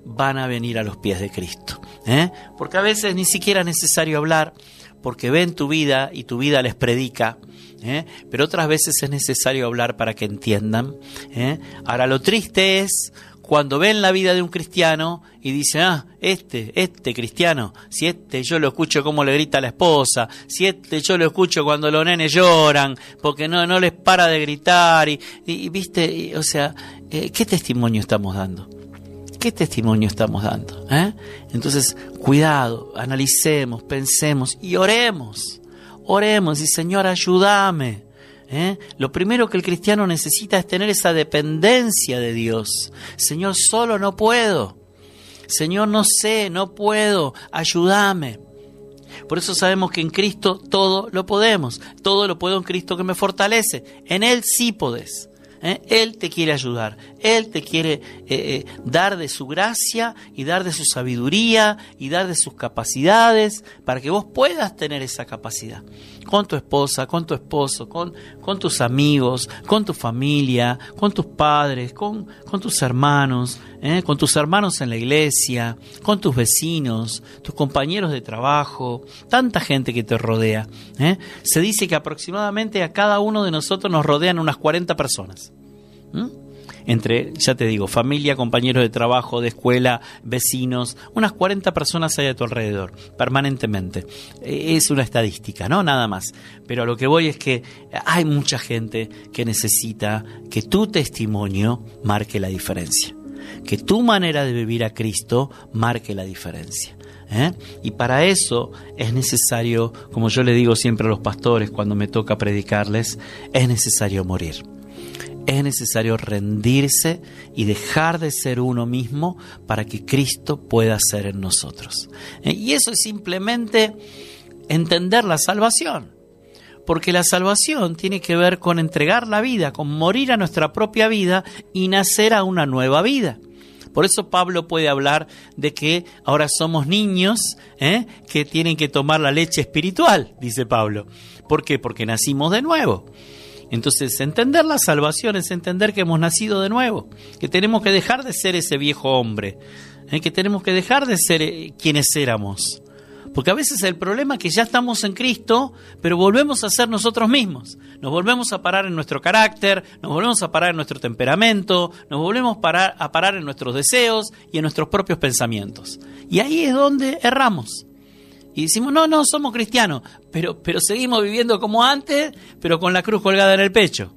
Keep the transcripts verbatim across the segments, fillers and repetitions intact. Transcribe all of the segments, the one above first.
van a venir a los pies de Cristo. ¿eh? Porque a veces ni siquiera es necesario hablar, porque ven tu vida y tu vida les predica, ¿eh? pero otras veces es necesario hablar para que entiendan. ¿eh? Ahora, lo triste es cuando ven la vida de un cristiano y dicen, ah, este, este cristiano, si este yo lo escucho cómo le grita a la esposa, si este yo lo escucho cuando los nenes lloran, porque no, no les para de gritar, y, y, y viste, y, o sea, eh, ¿qué testimonio estamos dando? ¿Qué testimonio estamos dando? ¿eh? Entonces, cuidado, analicemos, pensemos y oremos, oremos y Señor, ayúdame. ¿Eh? Lo primero que el cristiano necesita es tener esa dependencia de Dios. Señor, solo no puedo. Señor, no sé, no puedo. Ayúdame. Por eso sabemos que en Cristo todo lo podemos. Todo lo puedo en Cristo que me fortalece. En Él sí podés. ¿Eh? Él te quiere ayudar, Él te quiere eh, eh, dar de su gracia y dar de su sabiduría y dar de sus capacidades para que vos puedas tener esa capacidad con tu esposa, con tu esposo, con, con tus amigos, con tu familia, con tus padres, con, con tus hermanos, ¿eh? con tus hermanos en la iglesia, con tus vecinos, tus compañeros de trabajo, tanta gente que te rodea. ¿eh? Se dice que aproximadamente a cada uno de nosotros nos rodean unas cuarenta personas. ¿Mm? Entre, ya te digo, familia, compañeros de trabajo, de escuela, vecinos, unas cuarenta personas hay a tu alrededor, permanentemente. Es una estadística, ¿no? Nada más. Pero a lo que voy es que hay mucha gente que necesita que tu testimonio marque la diferencia, que tu manera de vivir a Cristo marque la diferencia. ¿Eh? Y para eso es necesario, como yo le digo siempre a los pastores cuando me toca predicarles, es necesario morir. Es necesario rendirse y dejar de ser uno mismo para que Cristo pueda ser en nosotros. ¿Eh? Y eso es simplemente entender la salvación. Porque la salvación tiene que ver con entregar la vida, con morir a nuestra propia vida y nacer a una nueva vida. Por eso Pablo puede hablar de que ahora somos niños ¿eh? que tienen que tomar la leche espiritual, dice Pablo. ¿Por qué? Porque nacimos de nuevo. Entonces, entender la salvación es entender que hemos nacido de nuevo, que tenemos que dejar de ser ese viejo hombre, ¿eh? que tenemos que dejar de ser eh, quienes éramos. Porque a veces el problema es que ya estamos en Cristo, pero volvemos a ser nosotros mismos. Nos volvemos a parar en nuestro carácter, nos volvemos a parar en nuestro temperamento, nos volvemos parar, a parar en nuestros deseos y en nuestros propios pensamientos. Y ahí es donde erramos. Y decimos, no, no, somos cristianos, pero, pero seguimos viviendo como antes, pero con la cruz colgada en el pecho.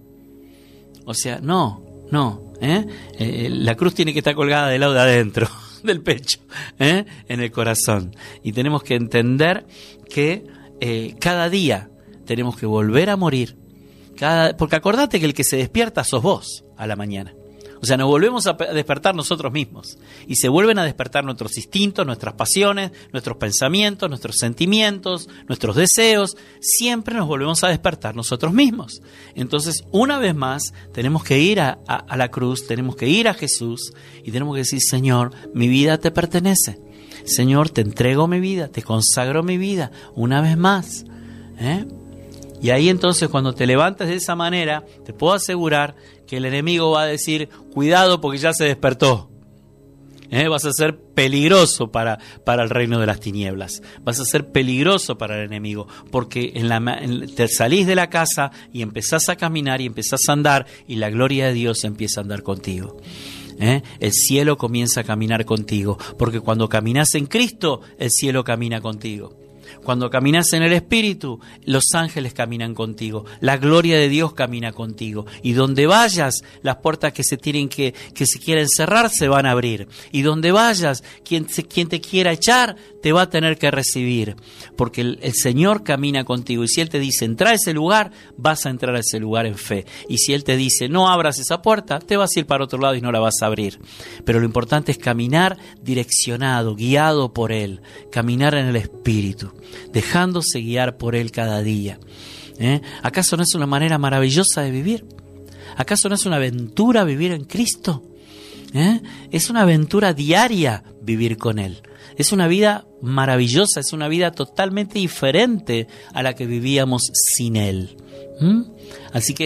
O sea, no, no. ¿eh? Eh, la cruz tiene que estar colgada del lado de adentro, del pecho, ¿eh? en el corazón. Y tenemos que entender que eh, cada día tenemos que volver a morir. Cada, porque acordate que el que se despierta sos vos a la mañana. O sea, nos volvemos a despertar nosotros mismos y se vuelven a despertar nuestros instintos, nuestras pasiones, nuestros pensamientos, nuestros sentimientos, nuestros deseos. Siempre nos volvemos a despertar nosotros mismos. Entonces, una vez más, tenemos que ir a, a, a la cruz, tenemos que ir a Jesús y tenemos que decir, Señor, mi vida te pertenece. Señor, te entrego mi vida, te consagro mi vida una vez más. ¿Eh? Y ahí entonces cuando te levantas de esa manera, te puedo asegurar que el enemigo va a decir, cuidado porque ya se despertó. ¿Eh? Vas a ser peligroso para, para el reino de las tinieblas. Vas a ser peligroso para el enemigo. Porque en la, en, te salís de la casa y empezás a caminar y empezás a andar y la gloria de Dios empieza a andar contigo. ¿Eh? El cielo comienza a caminar contigo. Porque cuando caminas en Cristo, el cielo camina contigo. Cuando caminas en el Espíritu, los ángeles caminan contigo, la gloria de Dios camina contigo. Y donde vayas, las puertas que se tienen que, que se quieren cerrar se van a abrir. Y donde vayas, quien, quien te quiera echar, te va a tener que recibir. Porque el, el Señor camina contigo. Y si Él te dice, entra a ese lugar, vas a entrar a ese lugar en fe. Y si Él te dice, no abras esa puerta, te vas a ir para otro lado y no la vas a abrir. Pero lo importante es caminar direccionado, guiado por Él. Caminar en el Espíritu, dejándose guiar por Él cada día. ¿Eh? ¿Acaso no es una manera maravillosa de vivir? ¿Acaso no es una aventura vivir en Cristo? ¿Eh? Es una aventura diaria vivir con Él. Es una vida maravillosa, es una vida totalmente diferente a la que vivíamos sin Él. ¿Mm? Así que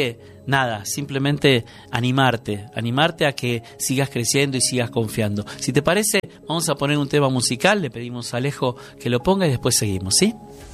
nada, simplemente animarte, animarte a que sigas creciendo y sigas confiando. Si te parece, vamos a poner un tema musical, le pedimos a Alejo que lo ponga y después seguimos, ¿sí?